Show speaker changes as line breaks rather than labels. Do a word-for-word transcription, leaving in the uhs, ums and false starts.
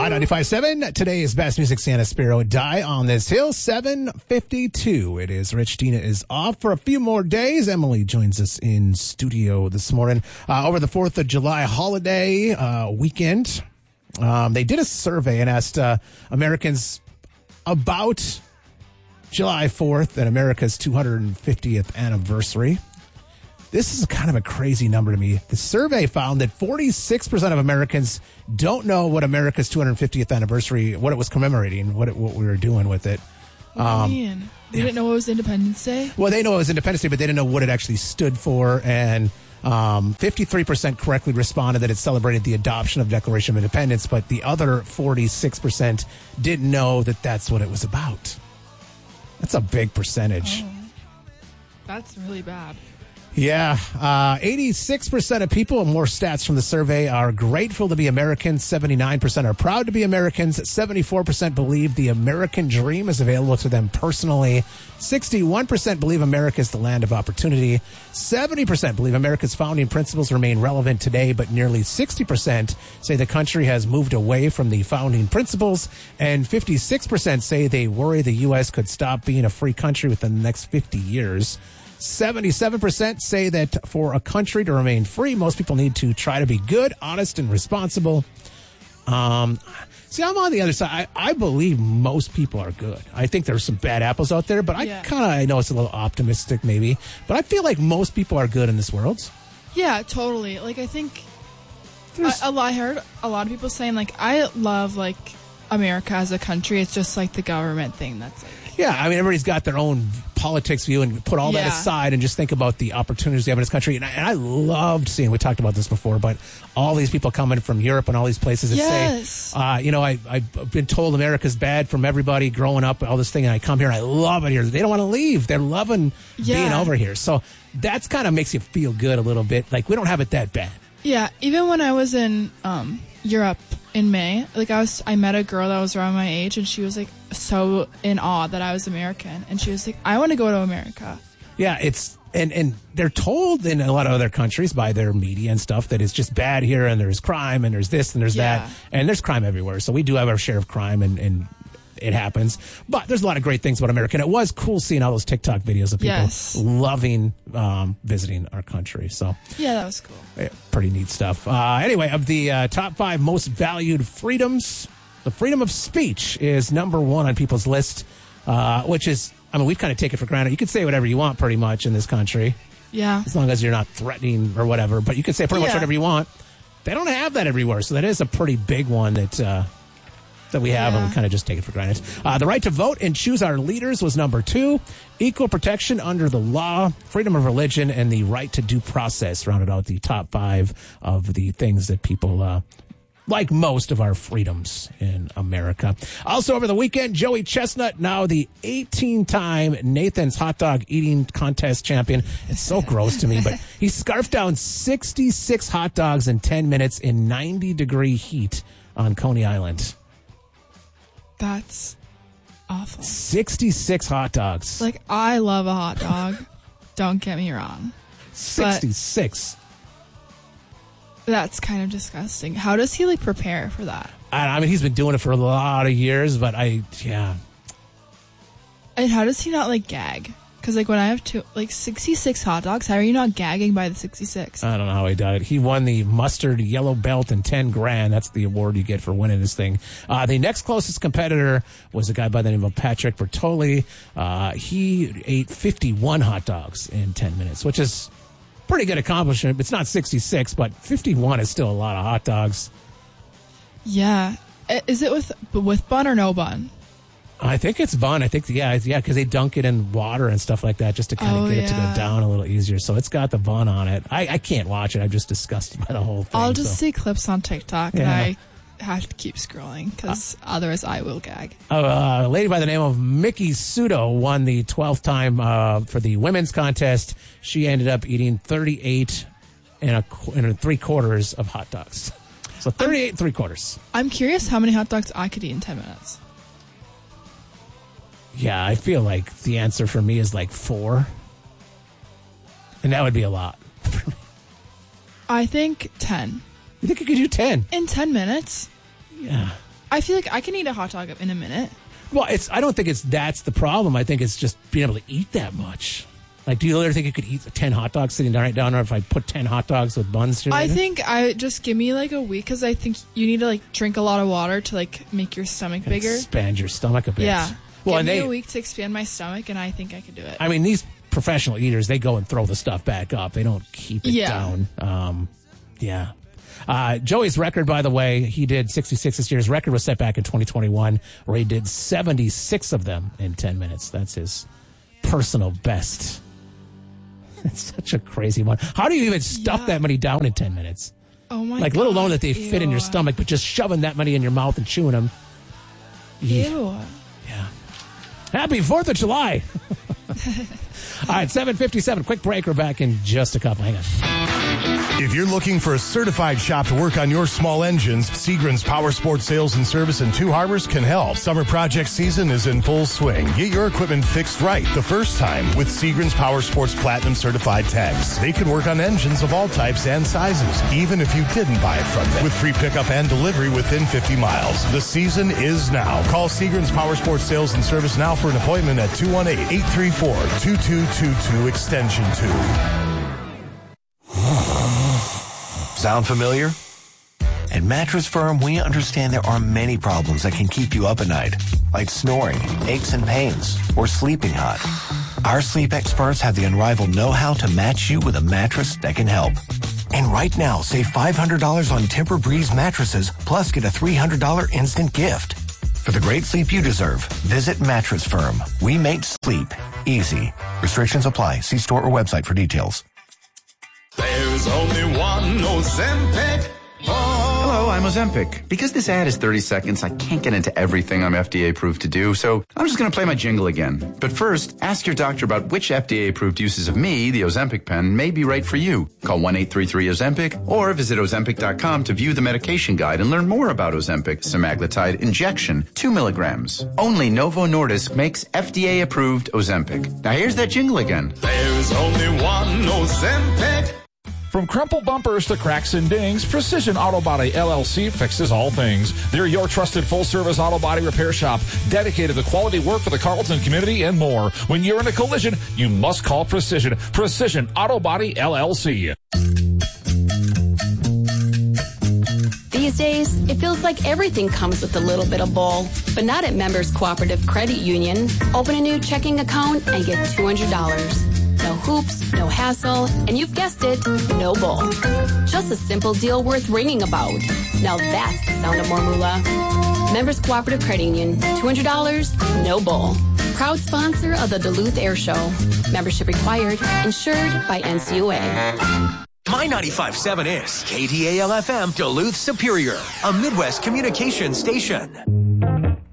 Y ninety-five point seven, today's best music, Santa Spiro, Die on This Hill, seven fifty-two. It is Rich. Dina is off for a few more days. Emily joins us in studio this morning. Uh, over the fourth of July holiday uh, weekend, um, they did a survey and asked uh, Americans about July fourth and America's two hundred fiftieth anniversary. This is kind of a crazy number to me. The survey found that forty-six percent of Americans don't know what America's two hundred fiftieth anniversary, what it was commemorating, what it, what we were doing with it.
What um, do you mean? They didn't know it was Independence Day?
Well, they know it was Independence Day, but they didn't know what it actually stood for. And um, fifty-three percent correctly responded that it celebrated the adoption of the Declaration of Independence, but the other forty-six percent didn't know that that's what it was about. That's a big percentage.
Oh, that's really bad.
Yeah, uh, eighty-six percent of people, more stats from the survey, are grateful to be Americans. seventy-nine percent are proud to be Americans. seventy-four percent believe the American dream is available to them personally. sixty-one percent believe America is the land of opportunity. seventy percent believe America's founding principles remain relevant today, but nearly sixty percent say the country has moved away from the founding principles. And fifty-six percent say they worry the U S could stop being a free country within the next fifty years. seventy-seven percent say that for a country to remain free, most people need to try to be good, honest, and responsible. Um, see, I'm on the other side. I, I believe most people are good. I think there's some bad apples out there, but I
Yeah.
kind of, I know it's a little optimistic maybe, but I feel like most people are good in this world.
Yeah, totally. Like, I think a, a lot, I heard a lot of people saying, like, I love, like, America as a country. It's just, like, the government thing that's, like...
Yeah, I mean, everybody's got their own politics view, and put all
Yeah.
that aside and just think about the opportunities we have in this country. And I, and I loved seeing, we talked about this before, but all these people coming from Europe and all these places that
Yes.
say, uh, you know, I, I've been told America's bad from everybody growing up, all this thing, and I come here and I love it here. They don't want to leave. They're loving
Yeah.
being over here. So that's kind of makes you feel good a little bit. Like, we don't have it that bad.
Yeah, even when I was in um, Europe in May, like I was, I met a girl that was around my age, and she was like so in awe that I was American, and she was like, "I want to go to America."
Yeah, it's and and they're told in a lot of other countries by their media and stuff that it's just bad here, and there's crime, and there's this, and there's
Yeah.
that, and there's crime everywhere. So we do have our share of crime, and and it happens. But there's a lot of great things about America. And it was cool seeing all those TikTok videos of people
Yes.
loving um, visiting our country. So
Yeah, that was cool.
yeah, pretty neat stuff. Uh, anyway, of the uh, top five most valued freedoms, the freedom of speech is number one on people's list, uh, which is, I mean, we've kind of taken it for granted. You can say whatever you want pretty much in this country,
Yeah.
as long as you're not threatening or whatever. But you can say pretty much
Yeah.
whatever you want. They don't have that everywhere. So that is a pretty big one that uh, that we have,
Yeah.
and we kind of just take it for granted. Uh, the right to vote and choose our leaders was number two. Equal protection under the law, freedom of religion, and the right to due process rounded out the top five of the things that people uh, like most of our freedoms in America. Also over the weekend, Joey Chestnut, now the eighteen-time Nathan's Hot Dog Eating Contest champion. It's so gross to me, but he scarfed down sixty-six hot dogs in ten minutes in ninety-degree heat on Coney Island.
That's awful.
sixty-six hot dogs.
Like, I love a hot dog. Don't get me wrong.
sixty-six.
That's kind of disgusting. How does he, like, prepare for that?
I, I mean, he's been doing it for a lot of years, but I, yeah.
And how does he not, like, gag? Because, like, when I have two, like, sixty-six hot dogs, how are you not gagging by the sixty-six?
I don't know how he did it. He won the mustard yellow belt and ten grand. That's the award you get for winning this thing. Uh, the next closest competitor was a guy by the name of Patrick Bertoli. Uh, he ate fifty-one hot dogs in ten minutes, which is pretty good accomplishment. It's not sixty-six, but fifty-one is still a lot of hot dogs.
Yeah. I- Is it with with bun or no bun?
I think it's bun. I think, yeah, yeah, because they dunk it in water and stuff like that just to kind of
Oh,
get it to go
yeah.
down a little easier. So it's got the bun on it. I, I can't watch it. I'm just disgusted by the whole thing.
I'll just
so.
see clips on TikTok,
Yeah.
and I have to keep scrolling, because otherwise I will gag.
Uh, a lady by the name of Mickey Sudo won the twelfth time uh, for the women's contest. She ended up eating thirty-eight and a, qu- and a three quarters of hot dogs. So thirty-eight and three quarters.
I'm curious how many hot dogs I could eat in ten minutes.
Yeah, I feel like the answer for me is like four. And that would be a lot.
I think ten.
You think you could do ten?
In ten minutes?
Yeah.
I feel like I can eat a hot dog in a minute.
Well, it's. I don't think it's that's the problem. I think it's just being able to eat that much. Like, do you literally think you could eat ten hot dogs sitting right down, or if I put ten hot dogs with buns?
I think I just give me like a week because I think you need to like drink a lot of water to like make your stomach bigger.
Expand your stomach a bit.
Yeah.
Well,
give
and
me
they,
a week to expand my stomach, and I think I could do it.
I mean, these professional eaters, they go and throw the stuff back up. They don't keep it
Yeah.
down. Um, yeah. Uh, Joey's record, by the way, he did sixty-six this year. His record was set back in twenty twenty-one, where he did seventy-six of them in ten minutes. That's his personal best. It's such a crazy one. How do you even stuff
Yeah.
that many down in ten minutes?
Oh my
Like,
god.
let alone that they
Ew.
fit in your stomach, but just shoving that many in your mouth and chewing them.
Ew.
Yeah. Happy fourth of July. All right, seven fifty-seven. Quick break. We're back in just a couple. Hang on.
If you're looking for a certified shop to work on your small engines, Seagram's Power Sports Sales and Service in Two Harbors can help. Summer project season is in full swing. Get your equipment fixed right the first time with Seagram's Power Sports Platinum Certified Techs. They can work on engines of all types and sizes, even if you didn't buy it from them, with free pickup and delivery within fifty miles. The season is now. Call Seagram's Power Sports Sales and Service now for an appointment at two one eight, eight three four, two two two two, extension two.
Sound familiar? At Mattress Firm, we understand there are many problems that can keep you up at night, like snoring, aches and pains, or sleeping hot. Our sleep experts have the unrivaled know-how to match you with a mattress that can help. And right now, save five hundred dollars on Tempur-Breeze mattresses, plus get a three hundred dollars instant gift. For the great sleep you deserve, visit Mattress Firm. We make sleep easy. Restrictions apply. See store or website for details.
There's only one Ozempic. Oh.
Hello, I'm Ozempic. Because this ad is thirty seconds, I can't get into everything I'm F D A approved to do, so I'm just going to play my jingle again. But first, ask your doctor about which F D A approved uses of me, the Ozempic pen, may be right for you. Call one eight three three Ozempic or visit Ozempic dot com to view the medication guide and learn more about Ozempic semaglutide injection, two milligrams. Only Novo Nordisk makes F D A approved Ozempic. Now here's that jingle again.
There's only one Ozempic.
From crumpled bumpers to cracks and dings, Precision Auto Body L L C fixes all things. They're your trusted full-service auto body repair shop, dedicated to quality work for the Carlton community and more. When you're in a collision, you must call Precision. Precision Auto Body L L C.
These days, it feels like everything comes with a little bit of bull, but not at Members Cooperative Credit Union. Open a new checking account and get two hundred dollars. No hoops, no hassle, and you've guessed it, no bull. Just a simple deal worth ringing about. Now that's the sound of more moolah. Members Cooperative Credit Union, two hundred dollars, no bull. Proud sponsor of the Duluth Air Show. Membership required, insured by N C U A.
My ninety-five point seven is K T A L F M Duluth Superior, a Midwest communication station.